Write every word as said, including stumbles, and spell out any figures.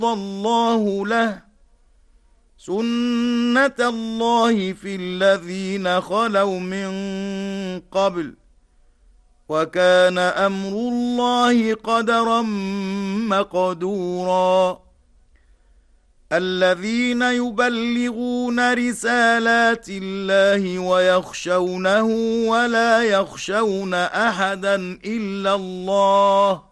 الله له سنة الله في الذين خلوا من قبل وكان أمر الله قدرا مقدورا الذين يبلغون رسالات الله ويخشونه ولا يخشون أحدا إلا الله